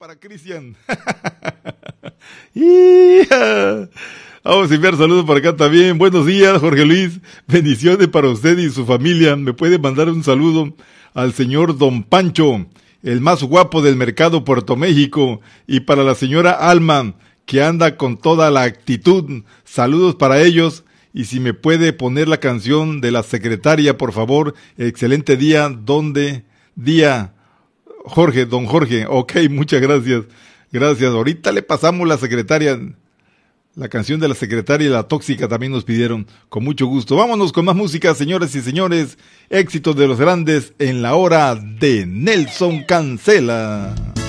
para Cristian. ¡Hija! Vamos a enviar saludos por acá también. Buenos días, Jorge Luis. Bendiciones para usted y su familia. Me puede mandar un saludo al señor Don Pancho, el más guapo del mercado Puerto México, y para la señora Alma, que anda con toda la actitud. Saludos para ellos. Y si me puede poner la canción de la secretaria, por favor. Excelente día. Día, Jorge, don Jorge. Ok, muchas gracias. Gracias. Ahorita le pasamos la secretaria. La canción de la secretaria y la tóxica también nos pidieron. Con mucho gusto. Vámonos con más música, señoras y señores. Éxitos de los grandes en la hora de Nelson Cancela.